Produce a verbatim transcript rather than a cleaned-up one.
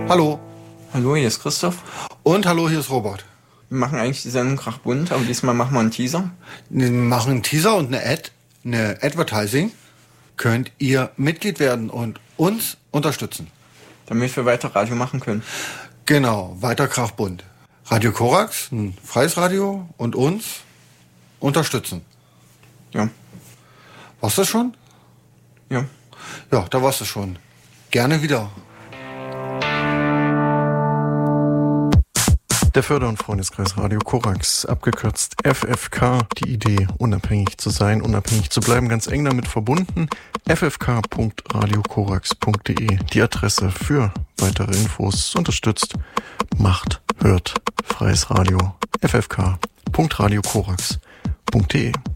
Hallo. Hallo, hier ist Christoph. Und hallo, hier ist Robert. Wir machen eigentlich die Sendung krachbunt, aber diesmal machen wir einen Teaser. Wir machen einen Teaser und eine Ad, eine Advertising. Könnt ihr Mitglied werden und uns unterstützen. Damit wir weiter Radio machen können. Genau, weiter krachbunt. Radio Korax, ein freies Radio, und uns unterstützen. Ja. War's das schon? Ja. Ja, da war's das schon. Gerne wieder. Der Förder- und Freundeskreis Radio Korax, abgekürzt F F K, die Idee, unabhängig zu sein, unabhängig zu bleiben, ganz eng damit verbunden. f f k punkt radio korax punkt d e, die Adresse für weitere Infos, unterstützt, macht, hört, freies Radio, f f k punkt radio korax punkt d e.